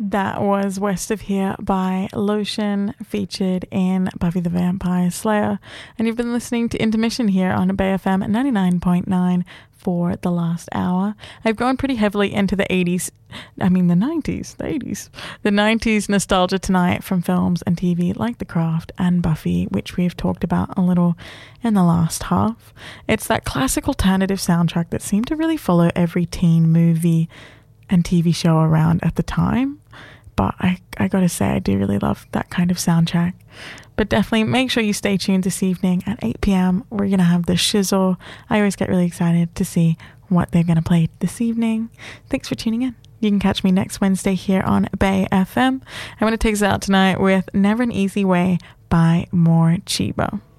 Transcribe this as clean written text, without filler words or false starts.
That was West of Here by Lotion, featured in Buffy the Vampire Slayer. And you've been listening to Intermission here on Bay FM 99.9 for the last hour. I've gone pretty heavily into the 80s, the 90s, the 80s. The 90s nostalgia tonight from films and TV like The Craft and Buffy, which we've talked about a little in the last half. It's that classic alternative soundtrack that seemed to really follow every teen movie and TV show around at the time. But I gotta say, I do really love that kind of soundtrack. But definitely make sure you stay tuned this evening at 8 p.m. We're going to have the shizzle. I always get really excited to see what they're going to play this evening. Thanks for tuning in. You can catch me next Wednesday here on Bay FM. I'm going to take us out tonight with Never an Easy Way by More Chibo.